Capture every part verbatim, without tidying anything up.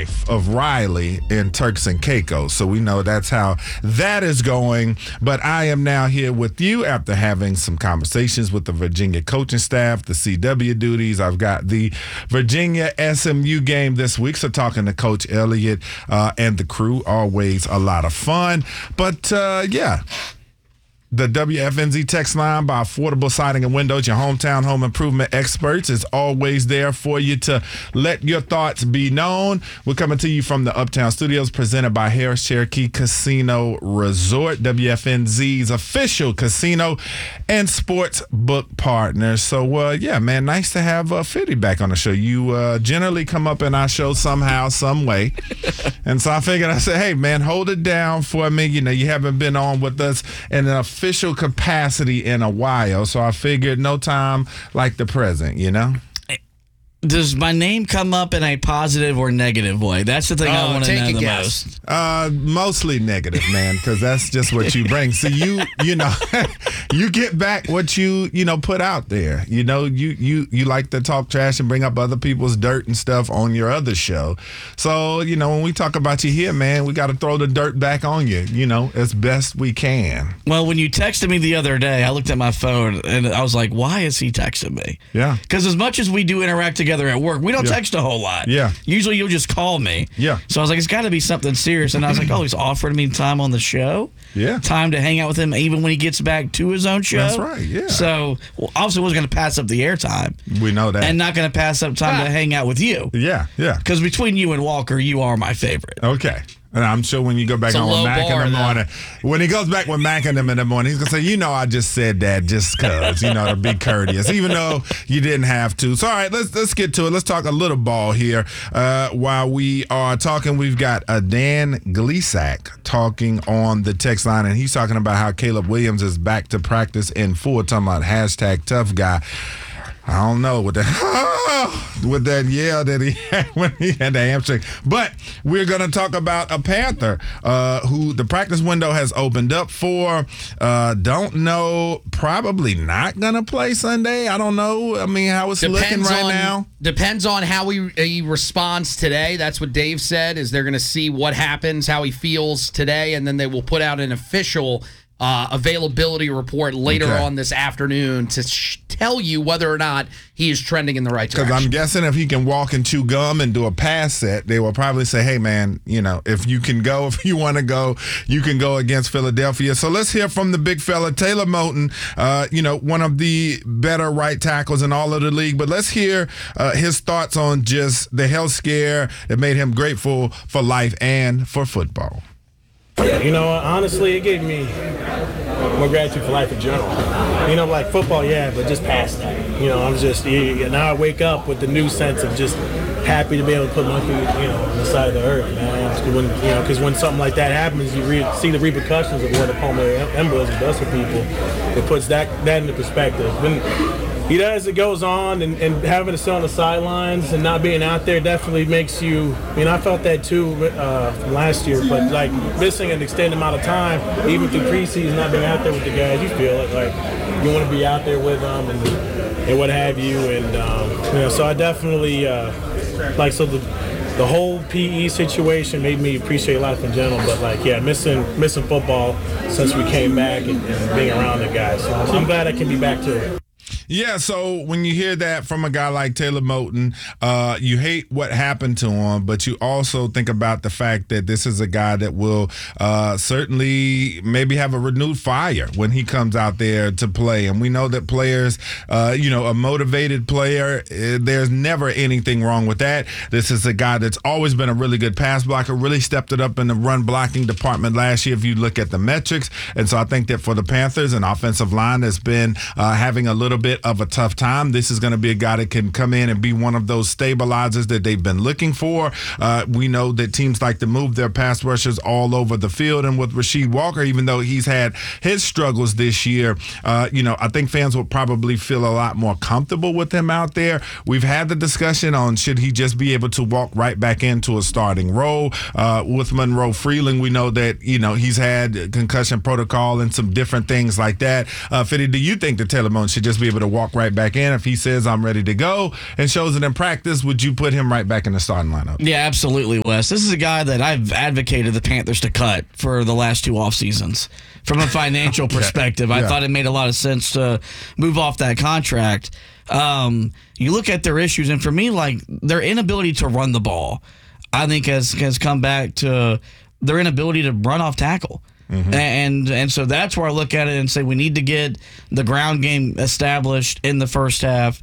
wife of Riley in Turks and Caicos. So we know that's how that is going. But I am now here with you after having some conversations with the Virginia coaching staff, the C W duties. I've got the Virginia S M U game this week. So talking to Coach Elliott uh, and the crew, always a lot of fun. But uh, yeah. The W F N Z text line by Affordable Siding and Windows, your hometown home improvement experts, is always there for you to let your thoughts be known. We're coming to you from the Uptown Studios, presented by Harris Cherokee Casino Resort, W F N Z's official casino and sports book partner. So, uh, yeah, man, nice to have uh, Fitty back on the show. You uh, generally come up in our show somehow, some way. And so I figured, I said, hey, man, hold it down for me. You know, you haven't been on with us in an official capacity in a while, so I figured no time like the present, you know? Does my name come up in a positive or negative way? That's the thing oh, I want to know the guess. most. Uh, mostly negative, man, because that's just what you bring. So you, you know, you get back what you, you know, put out there. You know, you you you like to talk trash and bring up other people's dirt and stuff on your other show. So, you know, when we talk about you here, man, we got to throw the dirt back on you, you know, as best we can. Well, when you texted me the other day, I looked at my phone and I was like, why is he texting me? Yeah. Because as much as we do interact together at work, we don't Yeah. text a whole lot. Yeah. Usually you'll just call me. Yeah. So I was like, it's got to be something serious. And I was like, oh, he's offering me time on the show. Yeah. Time to hang out with him even when he gets back to his own show. That's right, yeah. So well, obviously wasn't going to pass up the airtime. We know that. And not going to pass up time Ah. to hang out with you. Yeah, yeah. Because between you and Walker, you are my favorite. Okay. And I'm sure when you go back It's a on with low Mac in bar, the though. morning, when he goes back with Mac and them in the morning, he's going to say, you know, I just said that just because, you know, to be courteous, even though you didn't have to. So, all right, let's let's get to it. Let's talk a little ball here. Uh, while we are talking, we've got a Dan Gleasack talking on the text line, and he's talking about how Caleb Williams is back to practice in full, talking about hashtag tough guy. I don't know with that with that yell that he had when he had the hamstring. But we're going to talk about a Panther uh, who the practice window has opened up for. Uh, don't know, probably not going to play Sunday. I don't know. I mean, how it's looking right on, now. Depends on how he, he responds today. That's what Dave said, is they're going to see what happens, how he feels today, and then they will put out an official Uh, availability report later Okay. on this afternoon to sh- tell you whether or not he is trending in the right Because direction. I'm guessing if he can walk and chew gum and do a pass set, they will probably say, hey, man, you know, if you can go, if you want to go, you can go against Philadelphia. So let's hear from the big fella, Taylor Moton, uh, you know, one of the better right tackles in all of the league. But let's hear uh, his thoughts on just the health scare that made him grateful for life and for football. You know, honestly, it gave me more gratitude for life in general. You know, like football, yeah, but just past that. You know, I'm just, you, now I wake up with the new sense of just happy to be able to put my feet, you know, on the side of the earth, man. When, you know, because when something like that happens, you re- see the repercussions of what a pulmonary embolism does for people. It puts that, that into perspective. When, You know, as it goes on, and, and having to sit on the sidelines and not being out there definitely makes you, I mean, I felt that too uh, from last year, but like missing an extended amount of time, even through preseason, not being out there with the guys, you feel it, like you want to be out there with them and, and what have you. And, um, you know, so I definitely, uh, like, so the, the whole P E situation made me appreciate life in general, but like, yeah, missing missing football since we came back and, and being around the guys. So I'm, I'm glad I can be back to it. Yeah, so when you hear that from a guy like Taylor Moton, uh, you hate what happened to him, but you also think about the fact that this is a guy that will uh, certainly maybe have a renewed fire when he comes out there to play. And we know that players, uh, you know, a motivated player, uh, there's never anything wrong with that. This is a guy that's always been a really good pass blocker, really stepped it up in the run blocking department last year if you look at the metrics. And so I think that for the Panthers, an offensive line that's been uh, having a little bit of a tough time, this is going to be a guy that can come in and be one of those stabilizers that they've been looking for. Uh, we know that teams like to move their pass rushers all over the field, and with Rasheed Walker, even though he's had his struggles this year, uh, you know, I think fans will probably feel a lot more comfortable with him out there. We've had the discussion on should he just be able to walk right back into a starting role. Uh, with Monroe Freeling, we know that, you know, he's had concussion protocol and some different things like that. Uh, Fitty, do you think that Taylor Moton should just be able to walk right back in. If he says, I'm ready to go and shows it in practice, would you put him right back in the starting lineup? Yeah, absolutely, Wes. This is a guy that I've advocated the Panthers to cut for the last two off seasons. From a financial perspective, I Yeah. thought it made a lot of sense to move off that contract. Um, you look at their issues, and for me, like their inability to run the ball, I think has has come back to their inability to run off tackle. Mm-hmm. And and so that's where I look at it and say we need to get the ground game established in the first half.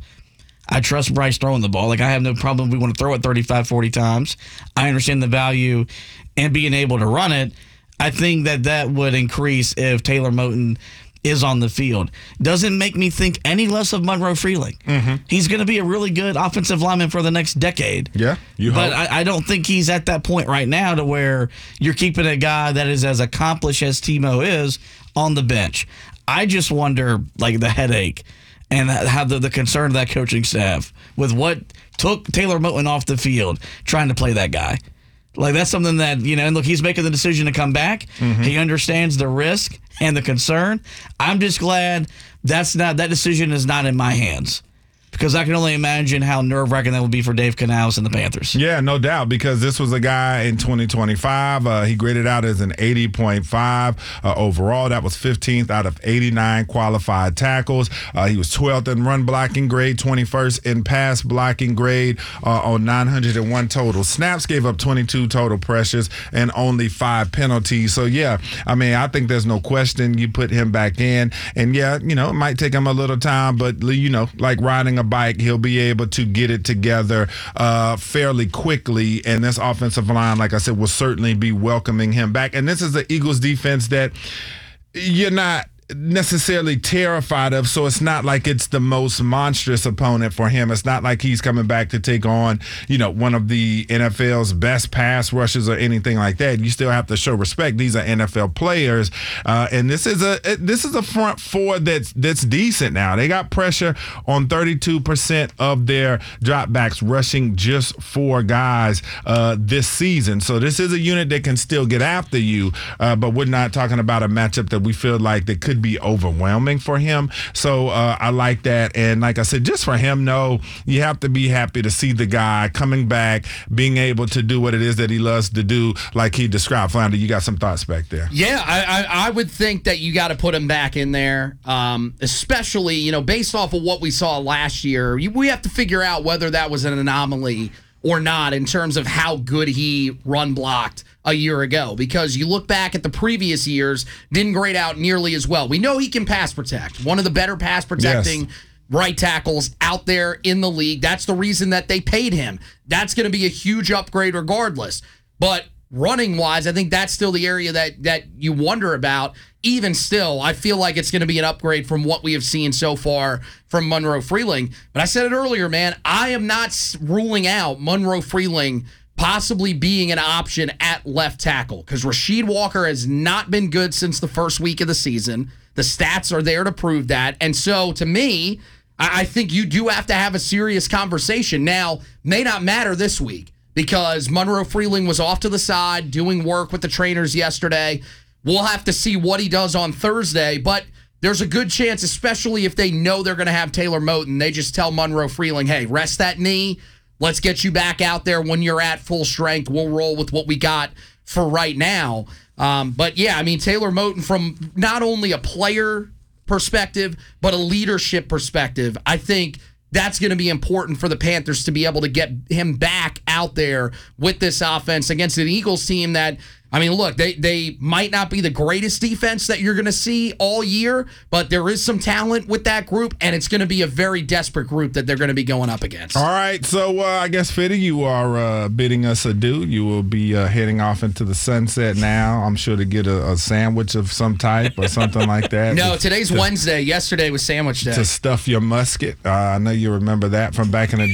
I trust Bryce throwing the ball. Like, I have no problem if we want to throw it thirty-five, forty times. I understand the value and being able to run it. I think that that would increase if Taylor Moton is on the field. Doesn't make me think any less of Monroe Freeling. Mm-hmm. He's going to be a really good offensive lineman for the next decade. Yeah, you But hope. I, I don't think he's at that point right now to where you're keeping a guy that is as accomplished as Timo is on the bench. I just wonder, like, the headache and how the, the concern of that coaching staff with what took Taylor Moton off the field trying to play that guy. Like, that's something that, you know, and look, he's making the decision to come back. Mm-hmm. He understands the risk and the concern. I'm just glad that's not that decision is not in my hands. Because I can only imagine how nerve-wracking that would be for Dave Canales and the Panthers. Yeah, no doubt, because this was a guy in twenty twenty-five. Uh, he graded out as an eighty point five uh, overall. That was fifteenth out of eighty-nine qualified tackles. Uh, he was twelfth in run blocking grade, twenty-first in pass blocking grade uh, on nine hundred one total snaps, gave up twenty-two total pressures and only five penalties. So, yeah, I mean, I think there's no question you put him back in. And, yeah, you know, it might take him a little time, but, you know, like riding a bike, he'll be able to get it together uh, fairly quickly. And this offensive line, like I said, will certainly be welcoming him back. And this is the Eagles defense that you're not necessarily terrified of, so it's not like it's the most monstrous opponent for him. It's not like he's coming back to take on, you know, one of the N F L's best pass rushers or anything like that. You still have to show respect. These are N F L players, uh, and this is a this is a front four that's that's decent now. They got pressure on thirty-two percent of their dropbacks, rushing just four guys uh, this season. So this is a unit that can still get after you, uh, but we're not talking about a matchup that we feel like that could be overwhelming for him. So uh, I like that. And like I said, just for him, no, you have to be happy to see the guy coming back, being able to do what it is that he loves to do, like he described. Flounder, you got some thoughts back there? Yeah, I, I, I would think that you got to put him back in there, um, especially, you know, based off of what we saw last year. You, we have to figure out whether that was an anomaly or not in terms of how good he run blocked a year ago, because you look back at the previous years, didn't grade out nearly as well. We know he can pass protect. One of the better pass protecting yes. right tackles out there in the league. That's the reason that they paid him. That's going to be a huge upgrade regardless. But running wise, I think that's still the area that that you wonder about. Even still, I feel like it's going to be an upgrade from what we have seen so far from Monroe Freeling. But I said it earlier, man, I am not ruling out Monroe Freeling possibly being an option at left tackle, because Rasheed Walker has not been good since the first week of the season. The stats are there to prove that. And so, to me, I think you do have to have a serious conversation. Now, may not matter this week, because Monroe Freeling was off to the side doing work with the trainers yesterday. We'll have to see what he does on Thursday, but there's a good chance, especially if they know they're going to have Taylor Moton, they just tell Monroe Freeling, hey, rest that knee. Let's get you back out there when you're at full strength. We'll roll with what we got for right now. Um, but, yeah, I mean, Taylor Moton, from not only a player perspective, but a leadership perspective, I think that's going to be important for the Panthers to be able to get him back out there with this offense against an Eagles team that, I mean, look, they they might not be the greatest defense that you're going to see all year, but there is some talent with that group, and it's going to be a very desperate group that they're going to be going up against. All right, so uh, I guess, Fitty, you are uh, bidding us adieu. You will be uh, heading off into the sunset now, I'm sure, to get a, a sandwich of some type or something like that. No, to, today's to, Wednesday. Yesterday was sandwich day. To stuff your musket. Uh, I know you remember that from back in the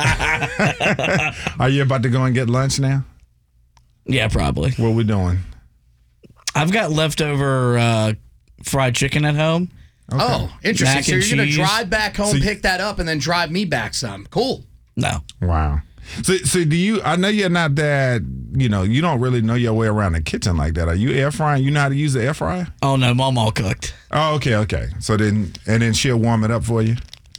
day. Are you about to go and get lunch now? Yeah, probably. What are we doing? I've got leftover uh, fried chicken at home. Okay. Oh, interesting. Mac so you're going to cheese. drive back home, So- pick that up, and then drive me back some. Cool. No. Wow. So, so do you? I know you're not that. You know, you don't really know your way around the kitchen like that. Are you air frying? You know how to use the air fryer? Oh, no, Mom all cooked. Oh, okay, okay. So then, and then she'll warm it up for you.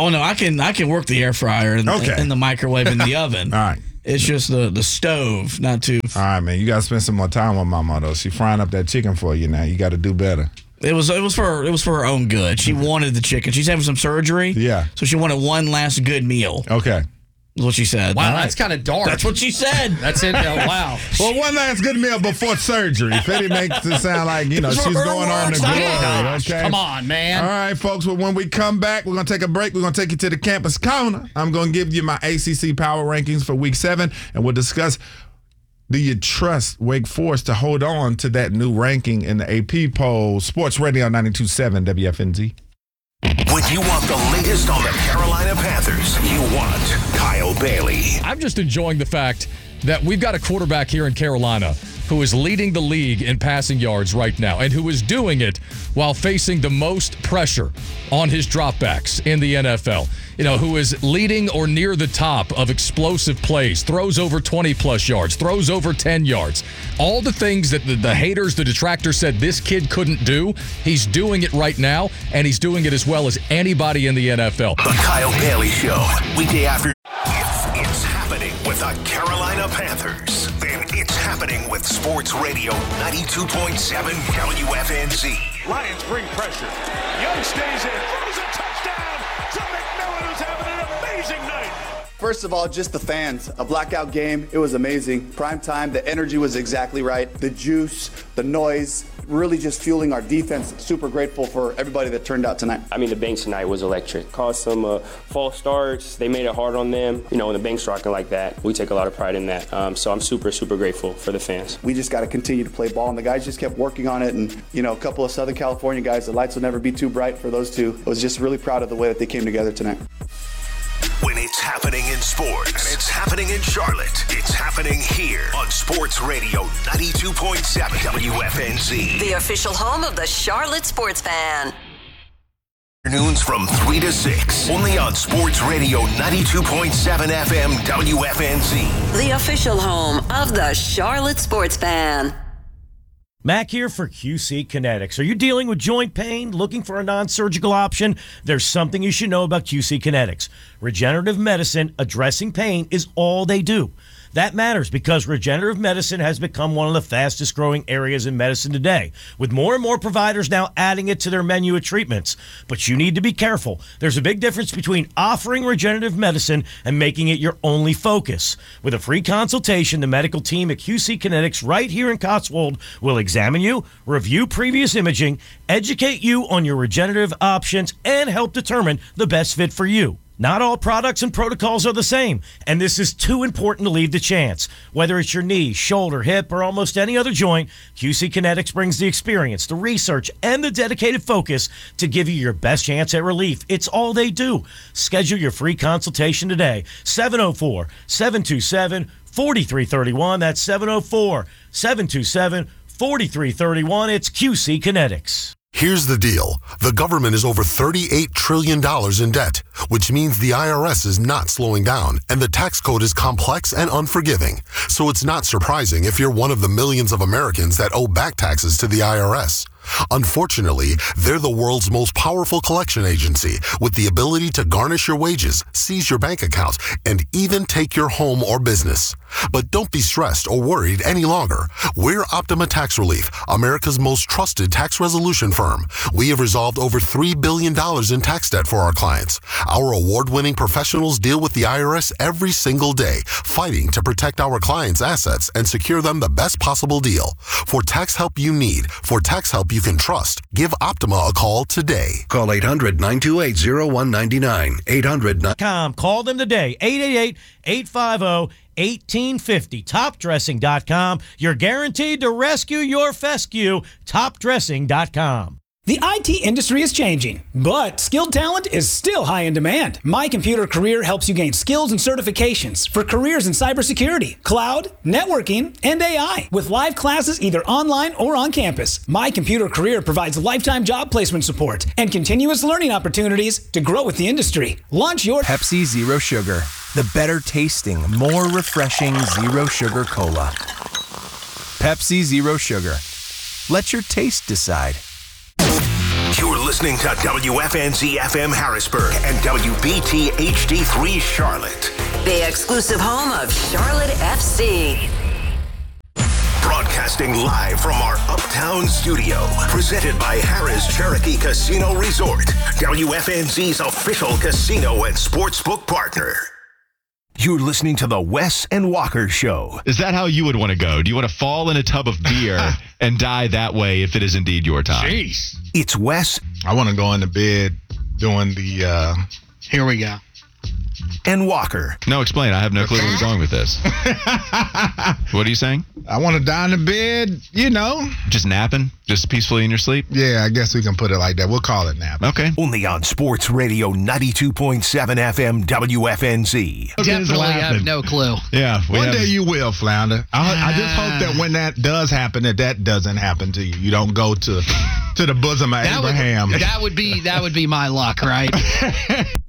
Oh no, I can I can work the air fryer and, Okay. and the microwave and the oven. All right. It's just the the stove, not too. All right, man. You got to spend some more time with Mama, though. She frying up that chicken for you now. You got to do better. It was it was for her, it was for her own good. She wanted the chicken. She's having some surgery. Yeah. So she wanted one last good meal. Okay. Is what she said. Wow, All right. that's kind of dark. That's what she said. That's it. Oh, wow. Well, one last good meal before surgery. Fetty makes it sound like, you know, It's for she's her going on to works, glory. gosh, Okay. Come on, man. All right, folks. Well, when we come back, we're going to take a break. We're going to take you to the campus corner. I'm going to give you my A C C power rankings for week seven, and we'll discuss, do you trust Wake Forest to hold on to that new ranking in the A P poll? Sports Radio ninety-two point seven W F N Z. When you want the latest on the Carolina Panthers, you want Kyle Bailey. I'm just enjoying the fact that we've got a quarterback here in Carolina who is leading the league in passing yards right now and who is doing it while facing the most pressure on his dropbacks in the N F L. You know, who is leading or near the top of explosive plays, throws over twenty plus yards, throws over ten yards. All the things that the, the haters, the detractors said this kid couldn't do, he's doing it right now, and he's doing it as well as anybody in the N F L. The Kyle Bailey Show, weekday after. If it's happening with the Carolina Panthers, then it's happening with Sports Radio ninety-two point seven W F N Z. Lions bring pressure. Young stays in. Throws a touchdown to McMillan, who's having an amazing night. First of all, just the fans. A blackout game. It was amazing. Prime time. The energy was exactly right. The juice, the noise, really just fueling our defense. Super grateful for everybody that turned out tonight. I mean, the Banks tonight was electric. Caused some uh, false starts. They made it hard on them. You know, when the Banks rocking like that, we take a lot of pride in that. Um, so I'm super, super grateful for the fans. We just got to continue to play ball, and the guys just kept working on it. And, you know, a couple of Southern California guys, the lights will never be too bright for those two. I was just really proud of the way that they came together tonight. When it's happening in sports, and it's happening in Charlotte, it's happening here on Sports Radio ninety-two point seven W F N Z. The official home of the Charlotte Sports Fan. Afternoons from three to six, only on Sports Radio ninety-two point seven F M W F N Z. The official home of the Charlotte Sports Fan. Mac here for Q C Kinetics. Are you dealing with joint pain, looking for a non-surgical option? There's something you should know about Q C Kinetics. Regenerative medicine addressing pain is all they do. That matters because regenerative medicine has become one of the fastest growing areas in medicine today, with more and more providers now adding it to their menu of treatments. But you need to be careful. There's a big difference between offering regenerative medicine and making it your only focus. With a free consultation, the medical team at Q C Kinetics right here in Cotswold will examine you, review previous imaging, educate you on your regenerative options, and help determine the best fit for you. Not all products and protocols are the same, and this is too important to leave to chance. Whether it's your knee, shoulder, hip, or almost any other joint, Q C Kinetics brings the experience, the research, and the dedicated focus to give you your best chance at relief. It's all they do. Schedule your free consultation today. seven oh four, seven two seven, four three three one. That's seven oh four, seven two seven, four three three one. It's Q C Kinetics. Here's the deal. The government is over thirty-eight trillion dollars in debt, which means the I R S is not slowing down, and the tax code is complex and unforgiving. So it's not surprising if you're one of the millions of Americans that owe back taxes to the I R S. Unfortunately, they're the world's most powerful collection agency with the ability to garnish your wages, seize your bank account, and even take your home or business. But don't be stressed or worried any longer. We're Optima Tax Relief, America's most trusted tax resolution firm. We have resolved over three billion dollars in tax debt for our clients. Our award-winning professionals deal with the I R S every single day, fighting to protect our clients' assets and secure them the best possible deal. For tax help you need, for tax help you can trust, give Optima a call today. Call eight hundred, nine two eight, oh one nine nine. eight hundred Call them today. eight eight eight, eight five zero, one eight five zero. top dressing dot com. You're guaranteed to rescue your fescue. top dressing dot com. The I T industry is changing, but skilled talent is still high in demand. My Computer Career helps you gain skills and certifications for careers in cybersecurity, cloud, networking, and A I. With live classes either online or on campus, My Computer Career provides lifetime job placement support and continuous learning opportunities to grow with the industry. Launch your Pepsi Zero Sugar, the better tasting, more refreshing zero sugar cola. Pepsi Zero Sugar. Let your taste decide. You're listening to W F N Z F M Harrisburg and W B T H D three Charlotte, the exclusive home of Charlotte F C. Broadcasting live from our Uptown studio, presented by Harrah's Cherokee Casino Resort, W F N Z's official casino and sportsbook partner. You're listening to the Wes and Walker Show. Is that how you would want to go? Do you want to fall in a tub of beer and die that way if it is indeed your time? Jeez. It's Wes. I want to go into bed doing the, uh, here we go. And Walker. No, explain. I have no clue where you're going with this. What are you saying? I want to die in the bed, you know. Just napping? Just peacefully in your sleep? Yeah, I guess we can put it like that. We'll call it napping. Okay. Only on Sports Radio ninety-two point seven F M W F N Z. Definitely have no clue. Yeah. One have... day you will, Flounder. I, I just hope that when that does happen, that that doesn't happen to you. You don't go to to the bosom of that Abraham. Would, that would be that would be my luck, right?